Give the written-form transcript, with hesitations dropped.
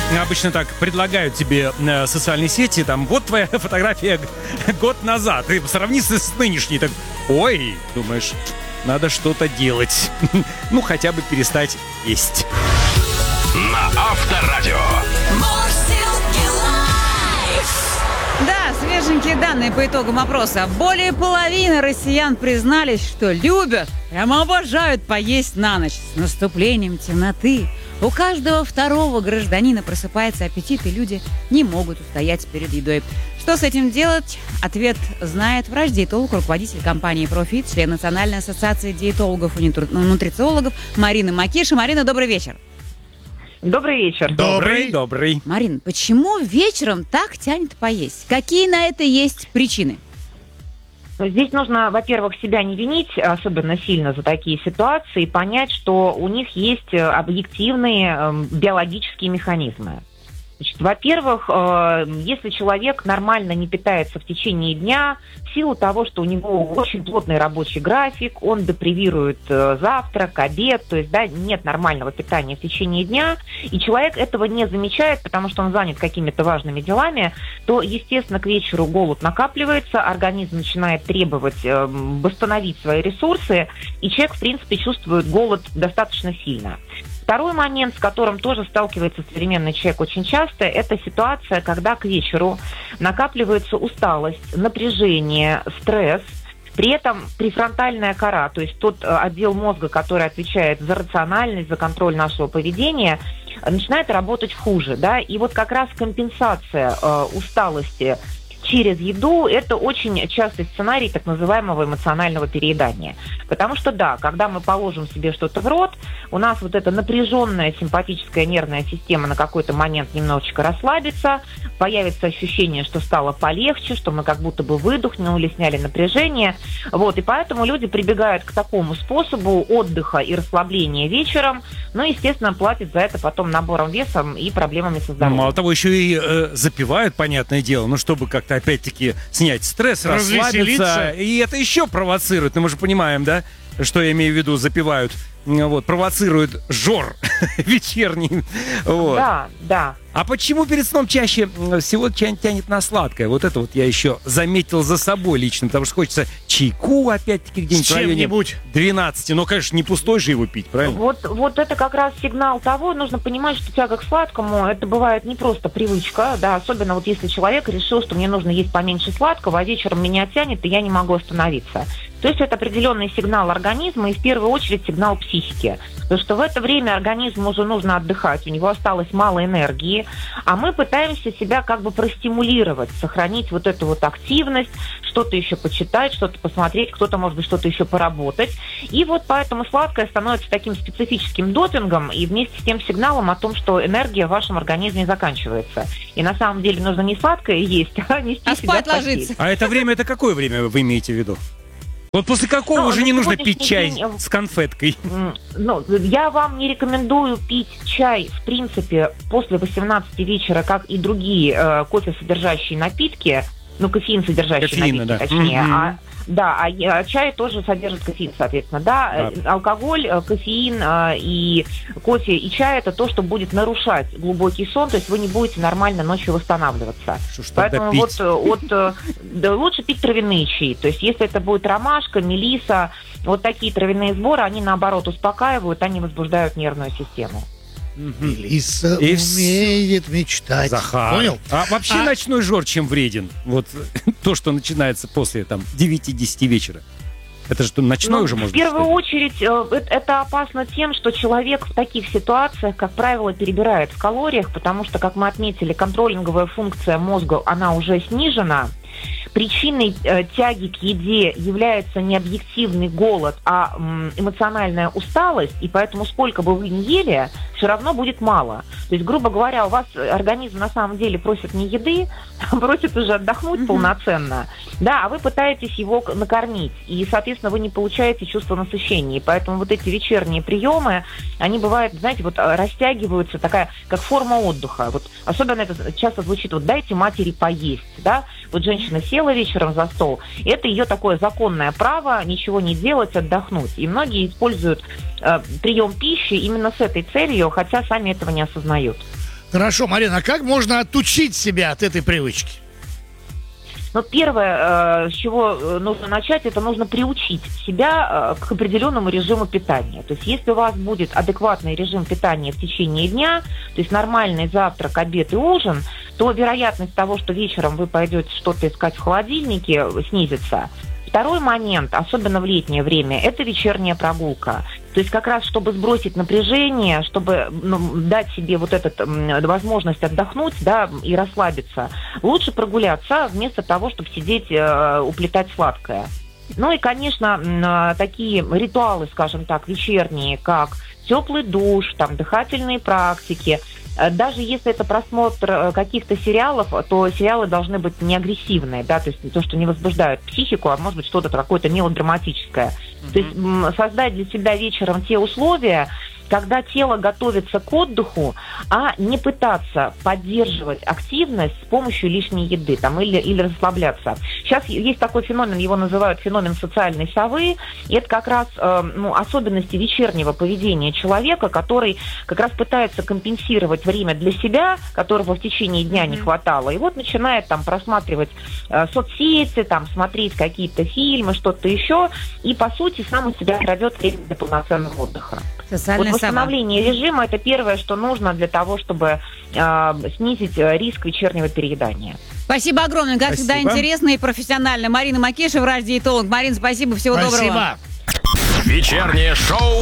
обычно так предлагают тебе социальные сети, там, вот твоя фотография год назад, и сравни с нынешней, так, ой, думаешь, надо что-то делать. Ну, хотя бы перестать есть. На Авторадио. Да, свеженькие данные по итогам опроса. Более половины россиян признались, что любят, прямо обожают поесть на ночь. С наступлением темноты у каждого второго гражданина просыпается аппетит, и люди не могут устоять перед едой. Что с этим делать? Ответ знает врач-диетолог, руководитель компании «Профит», член Национальной ассоциации диетологов и нутрициологов Марина Макиша. Марина, добрый вечер. Добрый вечер. Добрый. Марин, почему вечером так тянет поесть? Какие на это есть причины? Здесь нужно, во-первых, себя не винить особенно сильно за такие ситуации и понять, что у них есть объективные биологические механизмы. Значит, во-первых, если человек нормально не питается в течение дня, в силу того, что у него очень плотный рабочий график, он депривирует завтрак, обед, то есть нет нормального питания в течение дня, и человек этого не замечает, потому что он занят какими-то важными делами, то, естественно, к вечеру голод накапливается, организм начинает требовать восстановить свои ресурсы, и человек, в принципе, чувствует голод достаточно сильно. Второй момент, с которым тоже сталкивается современный человек очень часто, это ситуация, когда к вечеру накапливается усталость, напряжение, стресс. При этом префронтальная кора, то есть тот отдел мозга, который отвечает за рациональность, за контроль нашего поведения, начинает работать хуже. Да? И вот как раз компенсация усталости через еду – это очень частый сценарий так называемого эмоционального переедания. Потому что, да, когда мы положим себе что-то в рот, у нас вот эта напряженная симпатическая нервная система на какой-то момент немножечко расслабится, появится ощущение, что стало полегче, что мы как будто бы выдохнули, сняли напряжение. Вот, и поэтому люди прибегают к такому способу отдыха и расслабления вечером, но, естественно, платят за это потом набором веса и проблемами со здоровьем. Мало того, еще и запивают, понятное дело, ну, чтобы как-то опять-таки снять стресс, расслабиться. И это еще провоцирует. Мы же понимаем, да, что я имею в виду, запивают. Вот, провоцирует жор вечерний. Вот. Да. А почему перед сном чаще всего тянет на сладкое? Вот это вот я еще заметил за собой лично, потому что хочется чайку опять-таки где-нибудь в районе 12. Но, конечно, не пустой же его пить, правильно? Вот это как раз сигнал того, нужно понимать, что тяга к сладкому, это бывает не просто привычка, да, особенно вот если человек решил, что мне нужно есть поменьше сладкого, а вечером меня тянет, и я не могу остановиться. То есть это определенный сигнал организма и в первую очередь сигнал психики. Потому что в это время организму уже нужно отдыхать, у него осталось мало энергии, а мы пытаемся себя как бы простимулировать, сохранить вот эту вот активность, что-то еще почитать, что-то посмотреть, кто-то, может быть, что-то еще поработать. И вот поэтому сладкое становится таким специфическим допингом и вместе с тем сигналом о том, что энергия в вашем организме заканчивается. И на самом деле нужно не сладкое есть, а нести себя спать ложиться. А это время, это какое время вы имеете в виду? Вот после какого уже не нужно пить чай с конфеткой? Я вам не рекомендую пить чай, в принципе, после 18 вечера, как и другие кофе-содержащие напитки, кофеин содержащие напитки, точнее, а чай тоже содержит кофеин, соответственно. Да, алкоголь, кофеин и кофе и чай – это то, что будет нарушать глубокий сон, то есть вы не будете нормально ночью восстанавливаться. Поэтому лучше пить травяные чаи. То есть если это будет ромашка, мелиса, вот такие травяные сборы, они наоборот успокаивают, они возбуждают нервную систему. Мелисса умеет мечтать. Захар. Понял? А вообще ночной жор чем вреден? Вот то, что начинается после 9-10 вечера. Это же ночной уже можно В первую очередь это опасно тем, что человек в таких ситуациях, как правило, перебирает в калориях, потому что, как мы отметили, контролинговая функция мозга, она уже снижена. Причиной тяги к еде является не объективный голод, а эмоциональная усталость, и поэтому сколько бы вы ни ели, все равно будет мало. То есть, грубо говоря, у вас организм на самом деле просит не еды, а просит уже отдохнуть полноценно, да, а вы пытаетесь его накормить, и, соответственно, вы не получаете чувство насыщения, и поэтому вот эти вечерние приемы, они бывают, знаете, вот растягиваются, такая, как форма отдыха. Вот особенно это часто звучит, вот дайте матери поесть, да, вот женщина села вечером за стол, и это ее такое законное право ничего не делать, отдохнуть. И многие используют прием пищи именно с этой целью, хотя сами этого не осознают. Хорошо, Марина, а как можно отучить себя от этой привычки? Но первое, с чего нужно начать, это нужно приучить себя к определенному режиму питания. То есть если у вас будет адекватный режим питания в течение дня, то есть нормальный завтрак, обед и ужин, то вероятность того, что вечером вы пойдете что-то искать в холодильнике, снизится. Второй момент, особенно в летнее время, это вечерняя прогулка. То есть как раз, чтобы сбросить напряжение, чтобы дать себе вот эту возможность отдохнуть, да, и расслабиться, лучше прогуляться вместо того, чтобы сидеть, уплетать сладкое. Ну и, конечно, такие ритуалы, скажем так, вечерние, как теплый душ, там, дыхательные практики. Даже если это просмотр каких-то сериалов, то сериалы должны быть не агрессивные, да, то есть то, что не возбуждают психику, а может быть что-то какое-то мелодраматическое. То есть создать для себя вечером те условия, когда тело готовится к отдыху, а не пытаться поддерживать активность с помощью лишней еды там, или расслабляться. Сейчас есть такой феномен, его называют феномен социальной совы, и это как раз особенности вечернего поведения человека, который как раз пытается компенсировать время для себя, которого в течение дня не хватало, и вот начинает там просматривать соцсети, там смотреть какие-то фильмы, что-то еще, и по сути сам у себя крадет время для полноценного отдыха. Восстановление режима – это первое, что нужно для того, чтобы снизить риск вечернего переедания. Спасибо огромное. Как всегда, интересно и профессионально. Марина Макешева, врач-диетолог. Марина, спасибо, всего доброго. Вечернее шоу